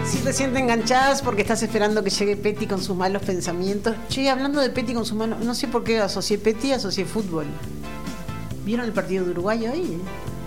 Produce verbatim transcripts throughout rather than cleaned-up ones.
Si recién te enganchás porque estás esperando que llegue Petty con sus malos pensamientos. Che, hablando de Petty con sus malos... No sé por qué asocié Petty, asocié fútbol. ¿Vieron el partido de Uruguay hoy?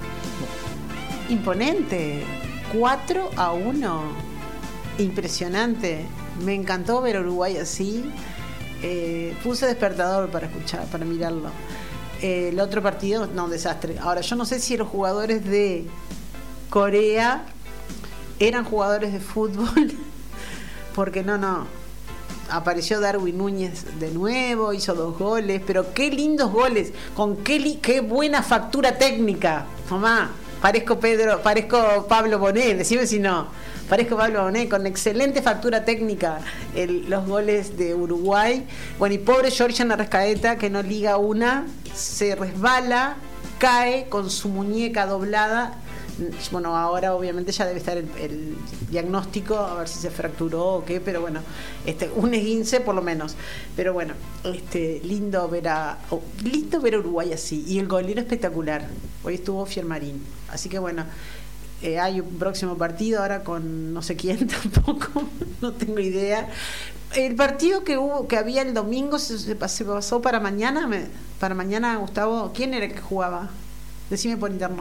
Imponente. cuatro a uno. Impresionante. Me encantó ver a Uruguay así. Eh, puse despertador para escuchar, para mirarlo. Eh, el otro partido, no, un desastre. Ahora, yo no sé si los jugadores de Corea eran jugadores de fútbol, porque no, no. Apareció Darwin Núñez de nuevo, hizo dos goles, pero qué lindos goles, con qué, li- qué buena factura técnica. Mamá, parezco Pedro, parezco Pablo Bonet, decime si no. Parezco Pablo Bonet, con excelente factura técnica el, los goles de Uruguay. Bueno, y pobre Georgian Arrascaeta, que no liga una, se resbala, cae con su muñeca doblada. Bueno, ahora obviamente ya debe estar el, el diagnóstico, a ver si se fracturó o qué, pero bueno, este, un esguince por lo menos. Pero bueno, este, lindo ver a oh, lindo ver a Uruguay así. Y el golero espectacular. Hoy estuvo Fiermarín. Así que bueno, eh, hay un próximo partido ahora con no sé quién tampoco, no tengo idea. El partido que hubo, que había el domingo se, se pasó para mañana, me, para mañana, Gustavo. ¿Quién era el que jugaba? Decime por interno.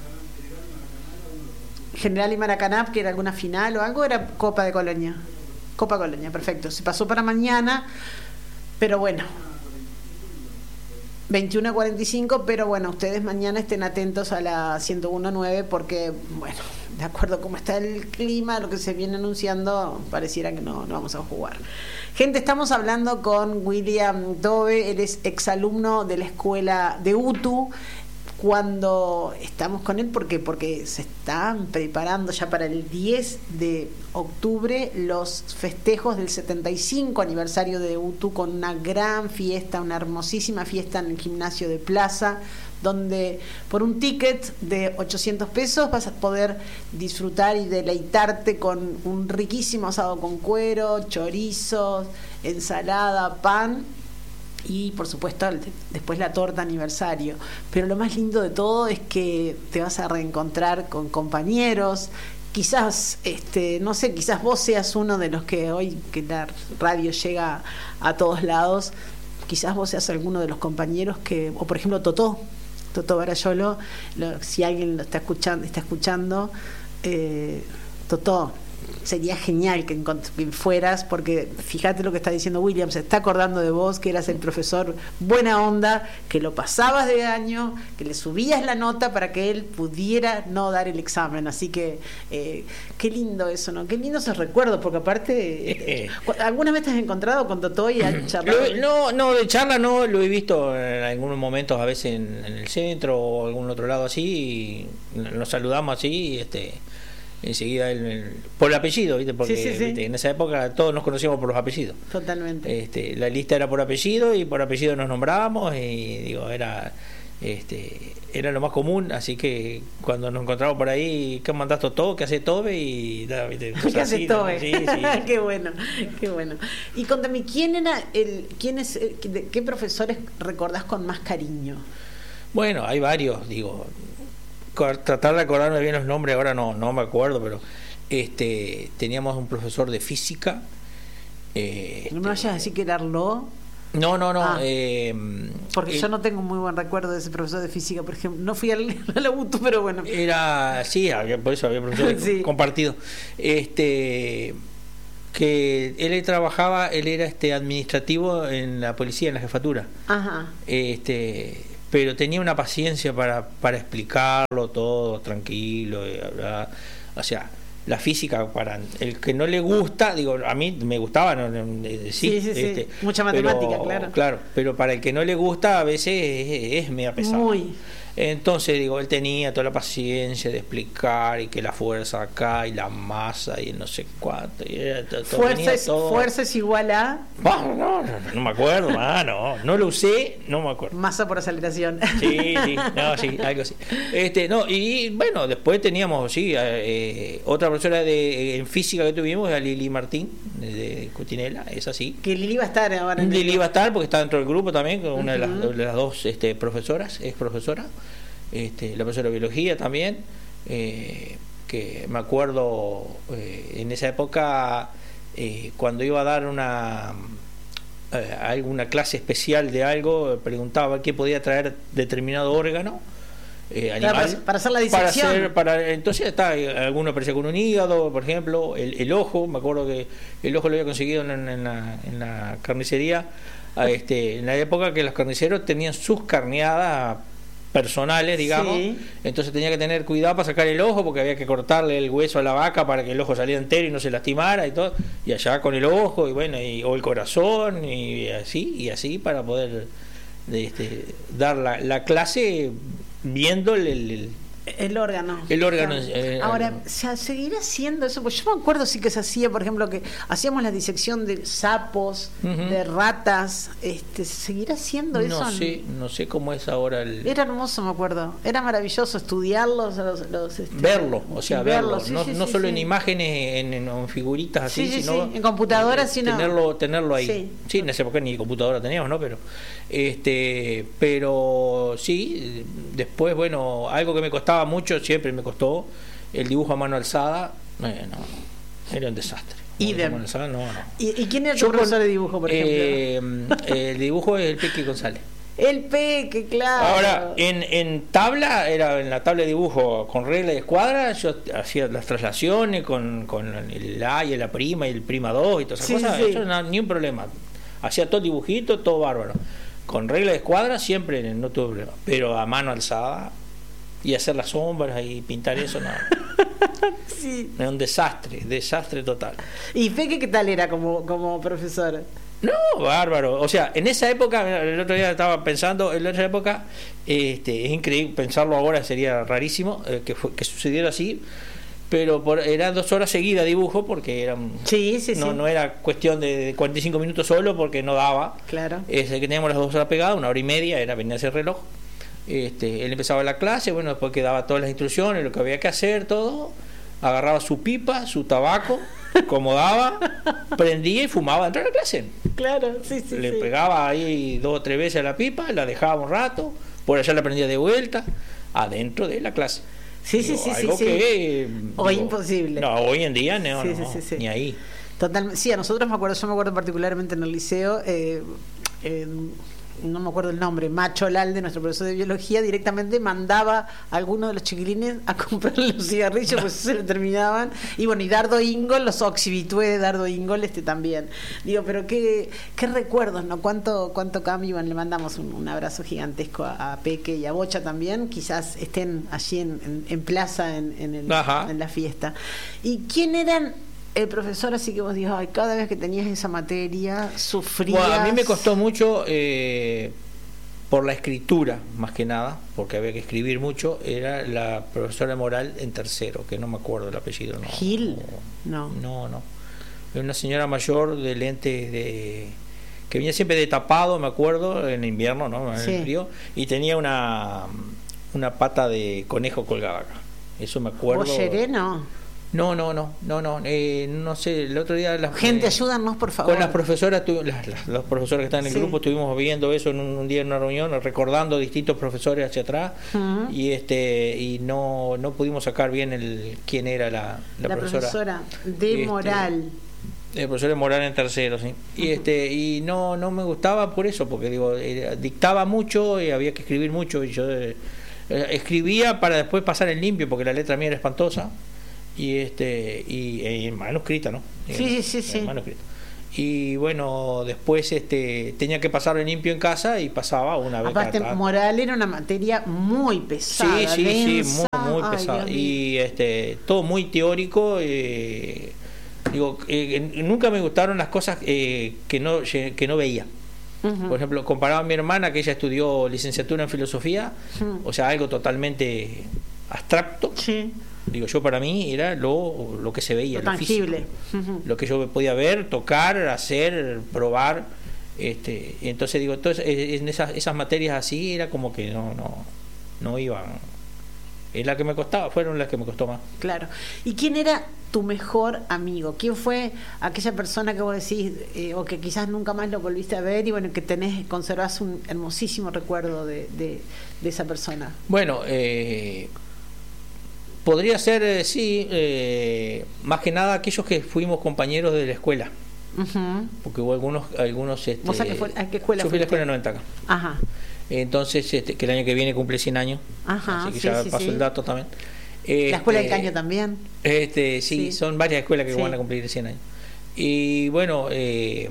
General y Maracaná, que era alguna final o algo, era Copa de Colonia. Copa Colonia, perfecto. Se pasó para mañana, pero bueno. veintiuno a cuarenta y cinco, pero bueno, ustedes mañana estén atentos a la ciento uno punto nueve porque, bueno, de acuerdo a cómo está el clima, lo que se viene anunciando, pareciera que no, no vamos a jugar. Gente, estamos hablando con William Dove, él es exalumno de la escuela de U T U. Cuando estamos con él, ¿por qué? Porque se están preparando ya para el diez de octubre los festejos del setenta y cinco aniversario de U T U, con una gran fiesta, una hermosísima fiesta en el gimnasio de Plaza, donde por un ticket de ochocientos pesos vas a poder disfrutar y deleitarte con un riquísimo asado con cuero, chorizos, ensalada, pan y por supuesto después la torta aniversario. Pero lo más lindo de todo es que te vas a reencontrar con compañeros. Quizás, este, no sé, quizás vos seas uno de los que hoy que la radio llega a todos lados, quizás vos seas alguno de los compañeros que, o por ejemplo Totó, Totó Barayolo, lo, si alguien lo está escuchando, está escuchando, eh, Totó, sería genial que, que fueras, porque fíjate lo que está diciendo William, se está acordando de vos, que eras el profesor buena onda, que lo pasabas de año, que le subías la nota para que él pudiera no dar el examen. Así que eh, qué lindo eso, ¿no? Qué lindo esos recuerdos, porque aparte eh, ¿alguna vez te has encontrado con Totó y has charlado? No, no, de charla no, lo he visto en algunos momentos, a veces en, en el centro o algún otro lado así, y nos saludamos así y este enseguida el, el, por el apellido, ¿viste? Porque sí, sí, sí. ¿viste? En esa época todos nos conocíamos por los apellidos. Totalmente. Este, la lista era por apellido y por apellido nos nombrábamos y digo, era este era lo más común, así que cuando nos encontramos por ahí, ¿qué mandás Totó? ¿Qué hace Tobe? Y da, ¿viste? ¿Qué hace Tobe? Sí, sí. Qué bueno, qué bueno. Y contame, ¿quién era el, quién es, qué profesores recordás con más cariño? Bueno, hay varios, digo, tratar de acordarme bien los nombres ahora no no me acuerdo, pero este teníamos un profesor de física. Eh, no me vayas a decir que era Arlo. No, no, no. Ah, eh, porque eh, yo no tengo muy buen recuerdo de ese profesor de física, por ejemplo. No fui al, a la U T U, pero bueno. Era, sí, había, por eso había profesores sí. compartido. Este, que él trabajaba, él era este administrativo en la policía, en la jefatura. Ajá. Este, pero tenía una paciencia para, para explicarlo todo tranquilo, y hablar, o sea, la física para el que no le gusta, digo, a mí me gustaba, no, no, sí, sí, sí, este, sí. Mucha matemática, pero, claro. Claro, pero para el que no le gusta a veces es, es media pesado. Muy. Entonces, digo, él tenía toda la paciencia de explicar y que la fuerza acá y la masa y el no sé cuánto. Y era todo, fuerza, es, todo. fuerza es igual a... Oh, no, no, no me acuerdo, ah, no, no lo usé, no me acuerdo. Masa por aceleración. Sí, sí, no, sí, algo así. Este, no, y bueno, después teníamos, sí, eh, otra profesora de, en física que tuvimos, a Lili Martín, de, de Cutinela, es así. Que Lili va a estar ahora. En Lili va a estar porque está dentro del grupo también, con una uh-huh. de, las, de las dos este, profesoras, ex profesora. Este, la profesora de biología también, eh, que me acuerdo eh, en esa época, eh, cuando iba a dar una eh, alguna clase especial de algo, preguntaba qué podía traer determinado órgano eh, animal, para, para hacer la disección. Para hacer, para, entonces está, alguno aparecía con un hígado, por ejemplo, el, el ojo, me acuerdo que el ojo lo había conseguido en, en, la, en la carnicería, a este, en la época que los carniceros tenían sus carneadas personales, digamos, sí. Entonces tenía que tener cuidado para sacar el ojo, porque había que cortarle el hueso a la vaca para que el ojo saliera entero y no se lastimara y todo, y allá con el ojo, y bueno, y, o el corazón, y así, y así para poder este, dar la, la clase viendo el, el, el órgano. El órgano. Claro. Eh, Ahora, ¿se seguirá haciendo eso? Pues yo me acuerdo sí que se hacía, por ejemplo, que hacíamos la disección de sapos, uh-huh. de ratas. Este, ¿se seguirá haciendo eso? No sé, no sé cómo es ahora el... Era hermoso, me acuerdo. Era maravilloso estudiarlos, los, los este, verlo, o sea, verlo. verlo. Sí, no sí, no sí, solo sí. en imágenes, en, en, en figuritas así, sí, sí, sino sí. en computadoras, sino tenerlo, tenerlo ahí. Sí. sí, en esa época ni computadora teníamos, ¿no? Pero, este, pero sí. Después, bueno, algo que me costaba mucho siempre me costó el dibujo a mano alzada. Eh, no, no, era un desastre. Idem. Alzada, no, no. ¿Y, ¿Y quién era tu Yo profesor con, de dibujo, por ejemplo? Eh, el dibujo es el Peque González. El Peque, claro. Ahora, en, en tabla, era en la tabla de dibujo con regla de escuadra, yo hacía las traslaciones con, con el A y la prima y el prima dos y todas esas sí, cosas. Sí. Eso no, ni un problema. Hacía todo dibujito, todo bárbaro. Con regla de escuadra siempre no tuve problema. Pero a mano alzada y hacer las sombras y pintar eso, no. Sí. Era un desastre, desastre total. ¿Y Peque qué tal era como, como profesor? No, bárbaro. O sea, en esa época, el otro día estaba pensando, en esa época, este, es increíble, pensarlo ahora sería rarísimo eh, que, fue, que sucediera así, pero por, eran dos horas seguidas dibujo, porque eran, sí, sí, no, sí. no era cuestión de cuarenta y cinco minutos solo, porque no daba. Claro. Es que teníamos las dos horas pegadas, una hora y media, era venía ese reloj. Este, él empezaba la clase, bueno, después que daba todas las instrucciones, lo que había que hacer, todo, agarraba su pipa, su tabaco, acomodaba, prendía y fumaba dentro de la clase. Claro, sí, sí. Le sí. pegaba ahí dos o tres veces a la pipa, la dejaba un rato, por allá la prendía de vuelta, adentro de la clase. Sí, digo, sí, sí, algo sí, que, sí. Hoy digo, imposible. No, hoy en día no, sí, no, sí, sí, sí. ni ahí. Totalmente. Sí, a nosotros me acuerdo, yo me acuerdo particularmente en el liceo, eh, eh, no me acuerdo el nombre, Macho Lalde, nuestro profesor de biología, directamente mandaba a algunos de los chiquilines a comprarle los cigarrillos, pues se lo terminaban. Y bueno, y Dardo Ingol, los oxibitué de Dardo Ingol este también. Digo, pero qué, qué recuerdos, ¿no? Cuánto, cuánto cambio. Bueno, le mandamos un, un abrazo gigantesco a, a Peque y a Bocha también. Quizás estén allí en, en, en plaza en, en, el, en la fiesta. ¿Y quién eran? El profesor, así que vos digas, ay, cada vez que tenías esa materia, sufrías. Bueno, a mí me costó mucho eh, por la escritura, más que nada, porque había que escribir mucho. Era la profesora moral en tercero, que no me acuerdo el apellido. No, ¿Gil? No. No, no. Era una señora mayor de lentes de que venía siempre de tapado, me acuerdo, en invierno, ¿no? En sí. el frío, y tenía una, una pata de conejo colgada acá. Eso me acuerdo. ¿Bolleré, no? No, no, no, no, no, eh, no sé, el otro día... Las, Gente, eh, ayúdanos, por favor. Con las profesoras, tu, las, las, las profesoras que están en el sí. grupo, estuvimos viendo eso en un, un día en una reunión, recordando distintos profesores hacia atrás, uh-huh. y este y no no pudimos sacar bien el quién era la, la, la profesora. profesora de este, moral. El profesor de moral en tercero, sí. Y uh-huh. este y no no me gustaba por eso, porque digo, era, dictaba mucho y había que escribir mucho, y yo eh, escribía para después pasar en limpio, porque la letra mía era espantosa. Y este y, y en manuscrita, ¿no? Sí, sí, sí. Manuscrita. Y bueno, después este tenía que pasarlo limpio en casa y pasaba una vez. Aparte, cada... moral era una materia muy pesada. Sí, sí, densa. sí, muy, muy pesada. Y este todo muy teórico. Eh, digo, eh, nunca me gustaron las cosas eh, que no que no veía. Uh-huh. Por ejemplo, comparaba a mi hermana, que ella estudió licenciatura en filosofía, uh-huh. o sea, algo totalmente abstracto. Sí. Digo, yo para mí era lo, lo que se veía, lo, lo tangible, uh-huh. lo que yo podía ver, tocar, hacer, probar. Este, entonces digo, entonces, en esas, esas materias así era como que no, no, no iban. Es la que me costaba, fueron las que me costó más. Claro. ¿Y quién era tu mejor amigo? ¿Quién fue aquella persona que vos decís, eh, o que quizás nunca más lo volviste a ver y bueno, que tenés, conservás un hermosísimo recuerdo de, de, de esa persona? Bueno, eh. podría ser, eh, sí, eh, más que nada aquellos que fuimos compañeros de la escuela. Uh-huh. Porque hubo algunos... algunos este, ¿Vos a qué, fue, a qué escuela Yo fui a la escuela noventa acá. Ajá. Entonces, este, que el año que viene cumple cien años. Ajá, así que sí, ya sí, pasó sí. el dato también. La Este, escuela del Caño también. Este, sí, sí, son varias escuelas que sí. van a cumplir cien años. Y bueno, eh,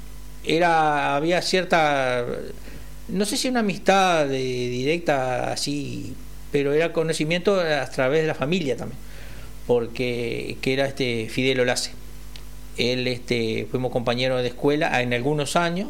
era había cierta, no sé si una amistad de, directa así, pero era conocimiento a través de la familia también, porque que era este Fidel Olace. Él, este, fuimos compañeros de escuela en algunos años,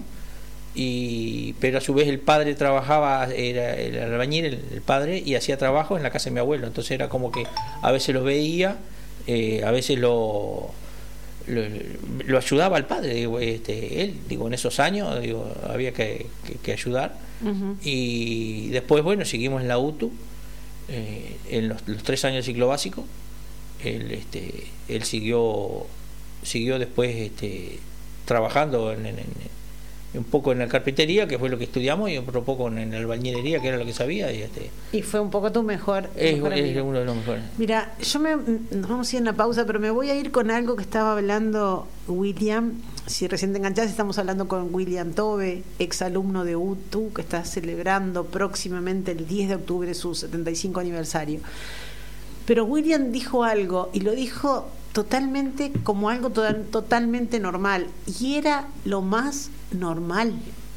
y pero a su vez el padre trabajaba, era el albañil, el, el padre, y hacía trabajo en la casa de mi abuelo. Entonces era como que a veces los veía, eh, a veces lo, lo lo ayudaba al padre, digo, este, él, digo, en esos años, digo, había que, que, que ayudar. Uh-huh. Y después, bueno, seguimos en la U T U, eh, en los, los tres años de ciclo básico. Él, este, él siguió siguió después este, trabajando en, en, en un poco en la carpintería, que fue lo que estudiamos, y otro poco en la albañilería, que era lo que sabía. Y, este, y fue un poco tu mejor, es, mejor es uno de los mejores. Mira, yo me, nos vamos a ir a una pausa, pero me voy a ir con algo que estaba hablando William. Si recién te enganchás, estamos hablando con William Tobe, exalumno de U T U, que está celebrando próximamente el diez de octubre su setenta y cinco aniversario. Pero William dijo algo, y lo dijo totalmente como algo to- totalmente normal, y era lo más normal.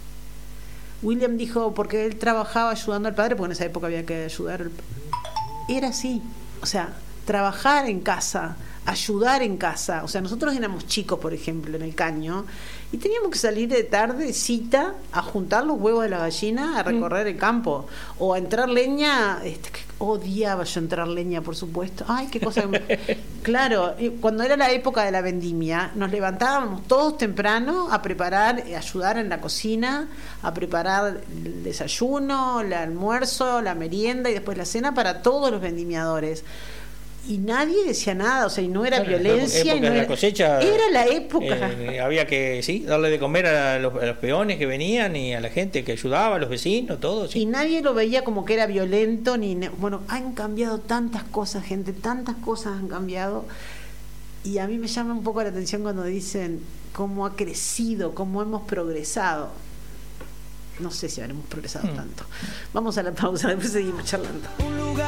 William dijo, porque él trabajaba ayudando al padre, porque en esa época había que ayudar al padre. Era así, o sea, trabajar en casa, ayudar en casa. O sea, nosotros éramos chicos, por ejemplo, en el Caño, y teníamos que salir de tarde, cita, a juntar los huevos de la gallina, a recorrer el campo, o a entrar leña. Este, odiaba yo entrar leña, por supuesto. Ay, qué cosa. Claro, cuando era la época de la vendimia, nos levantábamos todos temprano a preparar, a ayudar en la cocina, a preparar el desayuno, el almuerzo, la merienda y después la cena para todos los vendimiadores. Y nadie decía nada, o sea, y no era bueno, violencia. Y no era, la cosecha, era la época. Eh, había que, sí, darle de comer a los, a los peones que venían y a la gente que ayudaba, a los vecinos, todo. Sí. Y nadie lo veía como que era violento, ni bueno, han cambiado tantas cosas, gente, tantas cosas han cambiado. Y a mí me llama un poco la atención cuando dicen cómo ha crecido, cómo hemos progresado. No sé si habremos progresado hmm. tanto. Vamos a la pausa, después seguimos charlando.